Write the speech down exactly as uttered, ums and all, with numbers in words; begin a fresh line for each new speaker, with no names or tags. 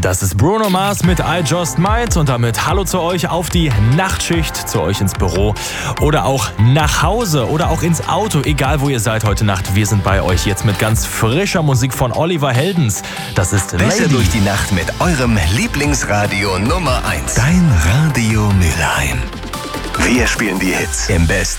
Das ist Bruno Mars mit I Just Might und damit hallo zu euch auf die Nachtschicht, zu euch ins Büro oder auch nach Hause oder auch ins Auto, egal wo ihr seid heute Nacht. Wir sind bei euch jetzt mit ganz frischer Musik von Oliver Heldens. Das ist
Besser
Lady.
durch die Nacht mit eurem Lieblingsradio Nummer eins. Dein Radio Mülheim. Wir spielen die Hits im Besten.